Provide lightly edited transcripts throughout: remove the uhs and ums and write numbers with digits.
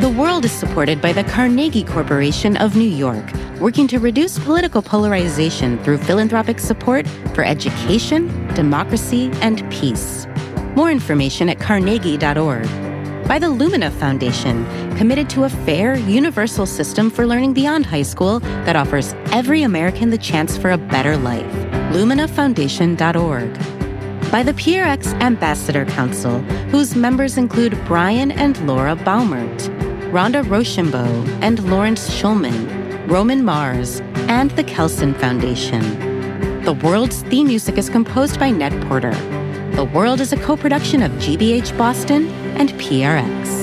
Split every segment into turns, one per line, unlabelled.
The World is supported by the Carnegie Corporation of New York, working to reduce political polarization through philanthropic support for education, democracy, and peace. More information at carnegie.org. By the Lumina Foundation, committed to a fair, universal system for learning beyond high school that offers every American the chance for a better life. LuminaFoundation.org. By the PRX Ambassador Council, whose members include Brian and Laura Baumert, Rhonda Rochambeau and Lawrence Schulman, Roman Mars, and the Kelson Foundation. The World's theme music is composed by Ned Porter. The World is a co-production of GBH Boston and PRX.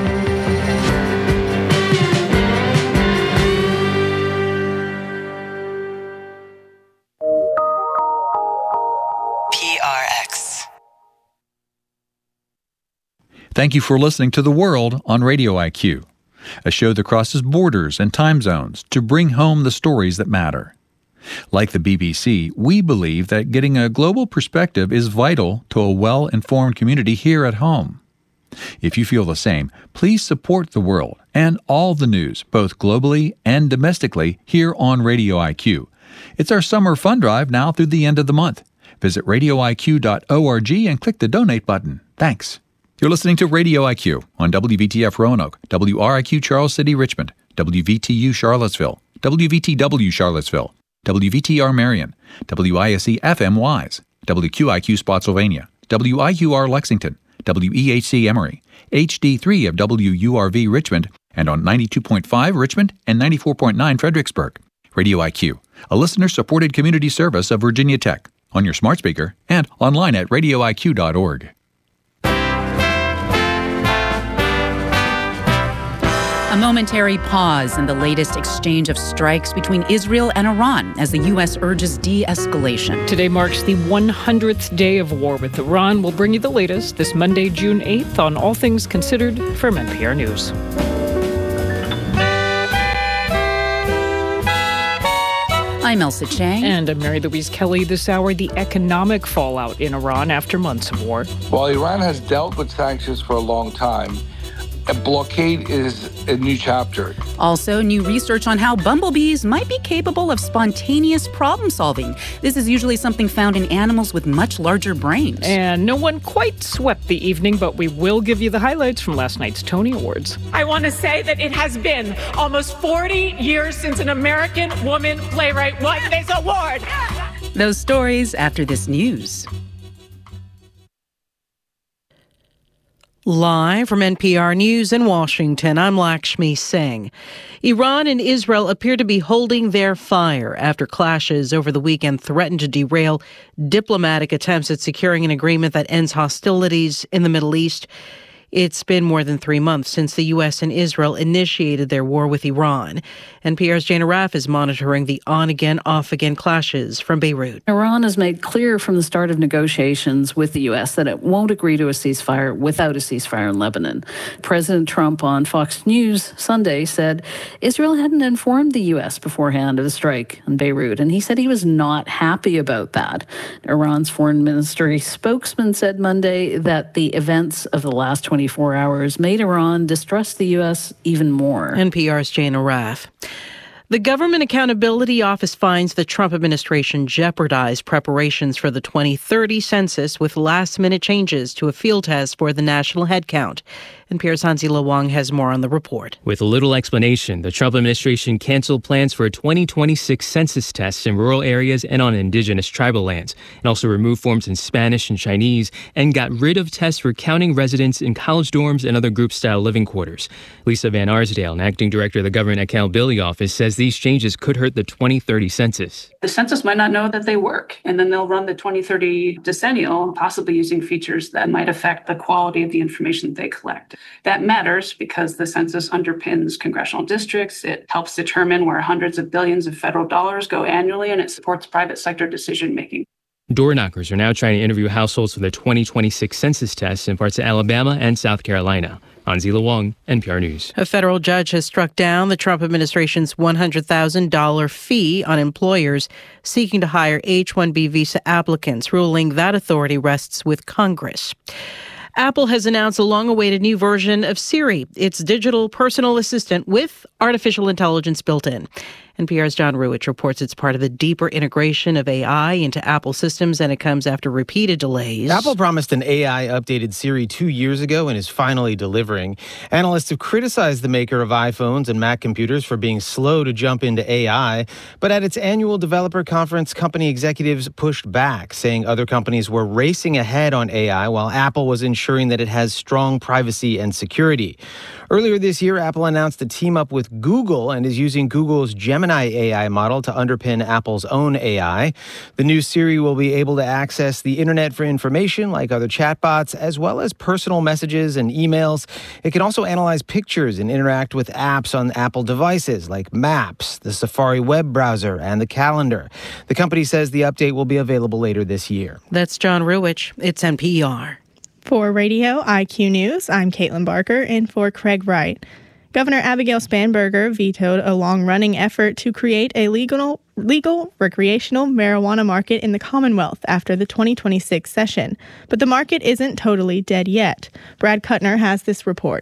PRX.
Thank you for listening to The World on Radio IQ, a show that crosses borders and time zones to bring home the stories that matter. Like the BBC, we believe that getting a global perspective is vital to a well-informed community here at home. If you feel the same, please support The World and all the news, both globally and domestically, here on Radio IQ. It's our summer fund drive now through the end of the month. Visit radioiq.org and click the donate button. Thanks. You're listening to Radio IQ on WVTF Roanoke, WRIQ Charles City Richmond, WVTU Charlottesville, WVTW Charlottesville, WVTR Marion, WISE FM Wise, WQIQ Spotsylvania, WIUR Lexington, WEHC Emory, HD3 of WURV Richmond, and on 92.5 Richmond and 94.9 Fredericksburg. Radio IQ, a listener-supported community service of Virginia Tech, on your smart speaker and online at radioiq.org.
A momentary pause in the latest exchange of strikes between Israel and Iran as the U.S. urges de-escalation.
Today marks the 100th day of war with Iran. We'll bring you the latest this Monday, June 8th on All Things Considered from NPR News.
I'm Elsa Chang.
And I'm Mary Louise Kelly. This hour, the economic fallout in Iran after months of war.
While Iran has dealt with sanctions for a long time, a blockade is a new chapter.
Also, new research on how bumblebees might be capable of spontaneous problem solving. This is usually something found in animals with much larger brains.
And no one quite swept the evening, but we will give you the highlights from last night's Tony Awards.
I want to say that it has been almost 40 years since an American woman playwright won this award.
Those stories after this news.
Live from NPR News in Washington, I'm Lakshmi Singh. Iran and Israel appear to be holding their fire after clashes over the weekend threatened to derail diplomatic attempts at securing an agreement that ends hostilities in the Middle East. It's been more than 3 months since the U.S. and Israel initiated their war with Iran. NPR's Jane Arraf is monitoring the on-again, off-again clashes from Beirut.
Iran has made clear from the start of negotiations with the U.S. that it won't agree to a ceasefire without a ceasefire in Lebanon. President Trump on Fox News Sunday said Israel hadn't informed the U.S. beforehand of the strike in Beirut, and he said he was not happy about that. Iran's foreign ministry spokesman said Monday that the events of the last 24 hours made Iran distrust the U.S. even more.
NPR's Jane Arraf. The Government Accountability Office finds the Trump administration jeopardized preparations for the 2030 census with last-minute changes to a field test for the national headcount. NPR's Hanzila Wang has more on the report.
With little explanation, the Trump administration canceled plans for a 2026 census test in rural areas and on indigenous tribal lands, and also removed forms in Spanish and Chinese, and got rid of tests for counting residents in college dorms and other group-style living quarters. Lisa Van Arsdale, an acting director of the Government Accountability Office, says these changes could hurt the 2030 census.
The census might not know that they work, and then they'll run the 2030 decennial, possibly using features that might affect the quality of the information they collect. That matters because the census underpins congressional districts. It helps determine where hundreds of billions of federal dollars go annually, and it supports private sector decision-making.
Door knockers are now trying to interview households for the 2026 census test in parts of Alabama and South Carolina. Hanzila Wang, NPR News.
A federal judge has struck down the Trump administration's $100,000 fee on employers seeking to hire H-1B visa applicants, ruling that authority rests with Congress. Apple has announced a long-awaited new version of Siri, its digital personal assistant with artificial intelligence built in. NPR's John Ruwitch reports it's part of the deeper integration of AI into Apple systems, and it comes after repeated delays.
Apple promised an AI-updated Siri 2 years ago and is finally delivering. Analysts have criticized the maker of iPhones and Mac computers for being slow to jump into AI, but at its annual developer conference, company executives pushed back, saying other companies were racing ahead on AI while Apple was ensuring that it has strong privacy and security. Earlier this year, Apple announced a team-up with Google and is using Google's Gemini AI model to underpin Apple's own AI. The new Siri will be able to access the internet for information like other chatbots, as well as personal messages and emails. It can also analyze pictures and interact with apps on Apple devices like Maps, the Safari web browser, and the calendar. The company says the update will be available later this year.
That's John Ruwitch. It's NPR.
For Radio IQ News, I'm Caitlin Barker, and for Craig Wright. Governor Abigail Spanberger vetoed a long-running effort to create a legal recreational marijuana market in the Commonwealth after the 2026 session. But the market isn't totally dead yet. Brad Kuttner has this report.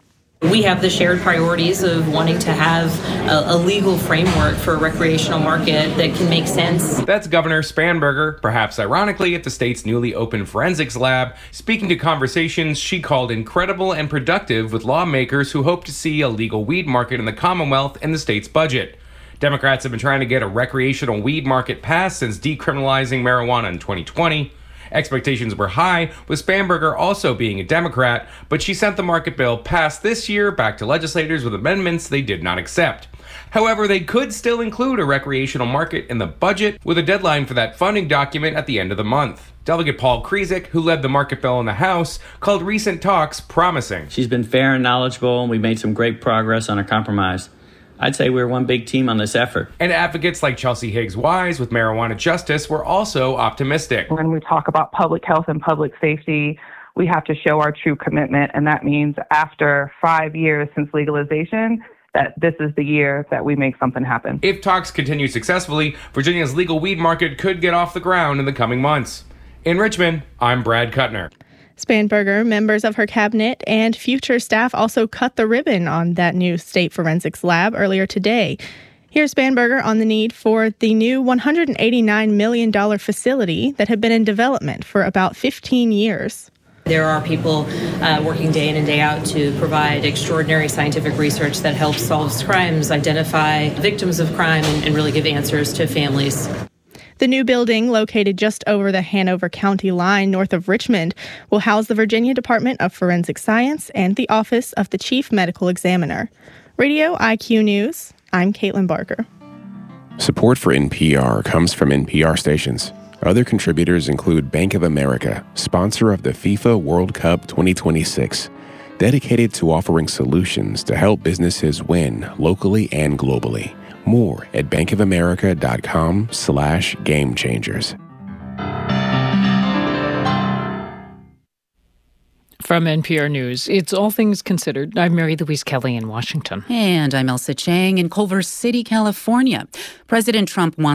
We have the shared priorities of wanting to have a legal framework for a recreational market that can make sense.
That's Governor Spanberger, perhaps ironically, at the state's newly opened forensics lab, speaking to conversations she called incredible and productive with lawmakers who hope to see a legal weed market in the Commonwealth in the state's budget. Democrats have been trying to get a recreational weed market passed since decriminalizing marijuana in 2020. Expectations were high, with Spanberger also being a Democrat, but she sent the market bill passed this year back to legislators with amendments they did not accept. However, they could still include a recreational market in the budget, with a deadline for that funding document at the end of the month. Delegate Paul Krzyk, who led the market bill in the House, called recent talks promising.
She's been fair and knowledgeable, and we made some great progress on a compromise. I'd say we're one big team on this effort.
And advocates like Chelsea Higgs-Wise with Marijuana Justice were also optimistic.
When we talk about public health and public safety, we have to show our true commitment, and that means after 5 years since legalization, that this is the year that we make something happen.
If talks continue successfully, Virginia's legal weed market could get off the ground in the coming months. In Richmond, I'm Brad Kuttner.
Spanberger, members of her cabinet, and future staff also cut the ribbon on that new state forensics lab earlier today. Here's Spanberger on the need for the new $189 million facility that had been in development for about 15 years.
There are people working day in and day out to provide extraordinary scientific research that helps solve crimes, identify victims of crime, and really give answers to families.
The new building, located just over the Hanover County line north of Richmond, will house the Virginia Department of Forensic Science and the Office of the Chief Medical Examiner. Radio IQ News, I'm Caitlin Barker.
Support for NPR comes from NPR stations. Other contributors include Bank of America, sponsor of the FIFA World Cup 2026, dedicated to offering solutions to help businesses win locally and globally. More at bankofamerica.com/gamechangers.
From NPR News, it's All Things Considered. I'm Mary Louise Kelly in Washington.
And I'm Elsa Chang in Culver City, California. President Trump wants